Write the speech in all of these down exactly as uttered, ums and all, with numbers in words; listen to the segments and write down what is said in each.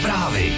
Zprávy.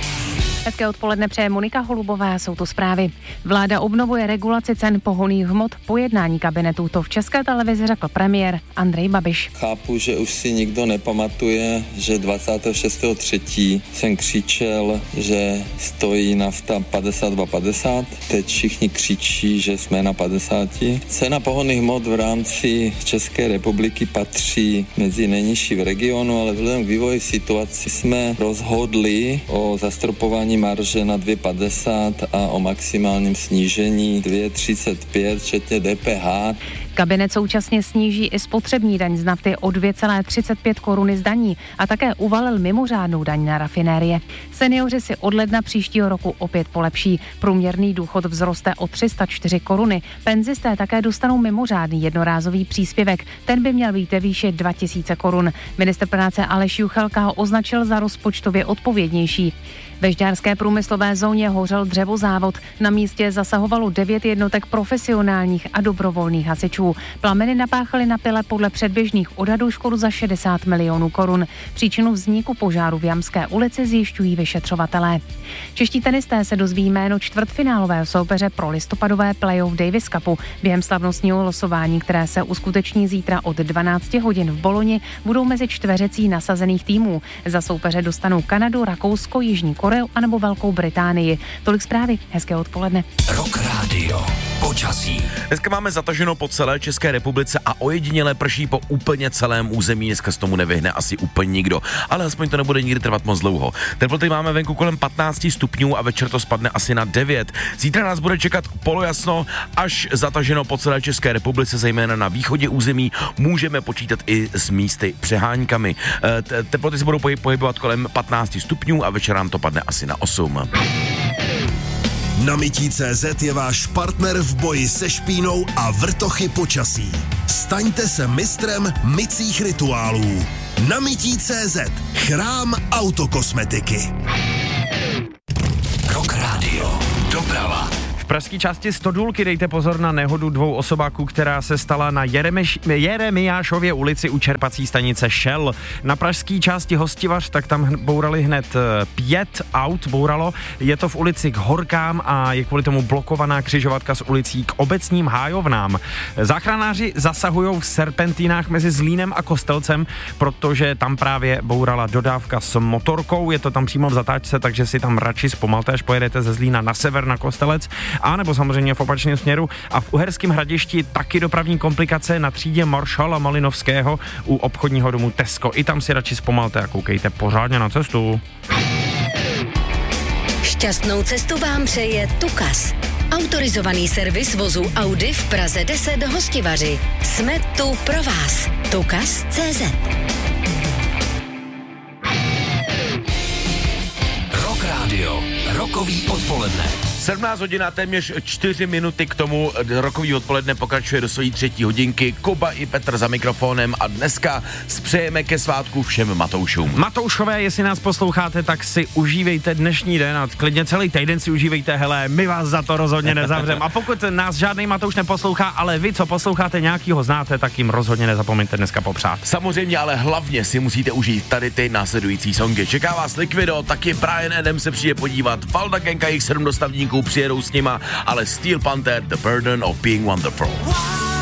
Hezké odpoledne přeje Monika Holubová, jsou to zprávy. Vláda obnovuje regulaci cen pohonných hmot po jednání kabinetu. To v České televizi řekl premiér Andrej Babiš. Chápu, že už si nikdo nepamatuje, že dvacátého šestého třetího jsem křičel, že stojí nafta padesát dva padesát. Teď všichni křičí, že jsme na padesáti. Cena pohonných hmot v rámci České republiky patří mezi nejnižší v regionu, ale vzhledem k vývoji situaci jsme rozhodli o zastropování marže na dvě padesát a o maximálním snížení dvě třicet pět, včetně D P H. Kabinet současně sníží i spotřební daň z nafty o dvě celé třicet pět koruny z daní a také uvalil mimořádnou daň na rafinérie. Seniori si od ledna příštího roku opět polepší. Průměrný důchod vzroste o tři sta čtyři koruny. Penzisté také dostanou mimořádný jednorázový příspěvek. Ten by měl být ve výši dva tisíce korun. Ministr práce Aleš Juchelka ho označil za rozpočtově odpovědnější. Ve žďárské průmyslové zóně hořel dřevozávod. Na místě zasahovalo devět jednotek profesionálních a dobrovolných hasičů. Plameny napáchaly na pile podle předběžných odhadů škodu za šedesát milionů korun. Příčinu vzniku požáru v Jamské ulici zjišťují vyšetřovatelé. Čeští tenisté se dozví jméno čtvrtfinálového soupeře pro listopadové playoff Davis Cupu. Během slavnostního losování, které se uskuteční zítra od dvanácti hodin v Boloni, budou mezi čtveřicí nasazených týmů. Za soupeře dostanou Kanadu, Rakousko, Jižní Koreu anebo Velkou Británii. Tolik zprávy, hezké odpoledne. Rock Radio. Počasí. Dneska máme zataženo po celé České republice a ojediněle prší po úplně celém území. Dneska z tomu nevyhne asi úplně nikdo, ale aspoň to nebude nikdy trvat moc dlouho. Teploty máme venku kolem patnáct stupňů a večer to spadne asi na devět. Zítra nás bude čekat polojasno až zataženo po celé České republice, zejména na východě území. Můžeme počítat i s místy přeháňkami. Teploty se budou pohybovat kolem patnáct stupňů a večer nám to padne asi na osm. Namití tečka cé zet je váš partner v boji se špínou a vrtochy počasí. Staňte se mistrem mycích rituálů. Namití tečka cé zet. Chrám autokosmetiky. Rock Radio. Doprava. V pražské části Stodůlky dejte pozor na nehodu dvou osobáků, která se stala na Jeremeš, Jeremiášově ulici u čerpací stanice Shell. Na pražské části Hostivař tak tam bourali hned pět aut, bouralo. Je to v ulici k Horkám a je kvůli tomu blokovaná křižovatka s ulicí k Obecním hájovnám. Záchranáři zasahují v serpentínách mezi Zlínem a Kostelcem, protože tam právě bourala dodávka s motorkou. Je to tam přímo v zatáčce, takže si tam radši zpomalte, až pojedete ze Zlína na sever na Kostelec. A nebo samozřejmě v opačném směru. A v Uherském Hradišti taky dopravní komplikace na třídě Maršala Malinovského u obchodního domu Tesco. I tam si radši zpomalte a koukejte pořádně na cestu. Šťastnou cestu vám přeje Tukas. Autorizovaný servis vozu Audi v Praze deset Hostivaři. Jsme tu pro vás. Tukas tečka cé zet. Rock Radio. Rokový odpoledne. sedmnáct hodin a téměř čtyři minuty k tomu rokový odpoledne pokračuje do své třetí hodinky. Kuba i Petr za mikrofonem a dneska spřejeme ke svátku všem Matoušům. Matoušové, jestli nás posloucháte, tak si užívejte dnešní den a klidně celý týden si užívejte, hele, my vás za to rozhodně nezavřeme. A pokud nás žádný Matouš neposlouchá, ale vy, co posloucháte, nějakýho znáte, tak jim rozhodně nezapomeňte dneska popřát. Samozřejmě, ale hlavně si musíte užít tady ty následující songy. Čeká vás Liquido, taky Brian Adams se přijde podívat, Valda Gang a jejich sedm dostavníků přijedou s nima, ale Steel Panther, The Burden of Being Wonderful.